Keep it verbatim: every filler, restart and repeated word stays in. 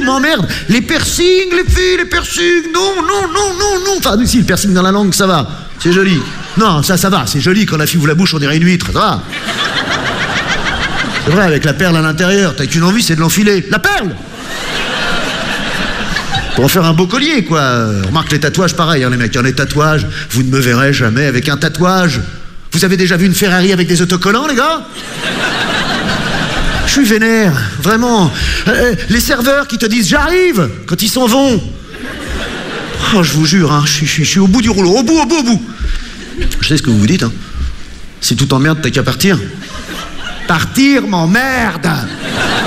m'emmerde. Les piercings, les filles, les piercings, non, non, non, non, non. Enfin, si, le piercing dans la langue, ça va, c'est joli. Non, ça, ça va, c'est joli, quand la fille ouvre la bouche, on dirait une huître, ça va. C'est vrai, avec la perle à l'intérieur, t'as qu'une envie, c'est de l'enfiler. La perle! Pour en faire un beau collier, quoi. Remarque les tatouages, pareil, hein, les mecs, hein, les tatouages, vous ne me verrez jamais avec un tatouage. Vous avez déjà vu une Ferrari avec des autocollants, les gars? Je suis vénère, vraiment. Euh, les serveurs qui te disent « j'arrive » quand ils s'en vont. Oh, je vous jure, hein, je, je, je suis au bout du rouleau, au bout, au bout, au bout. Je sais ce que vous vous dites, hein. Si tout t'emmerde, t'as qu'à partir. Partir m'emmerde.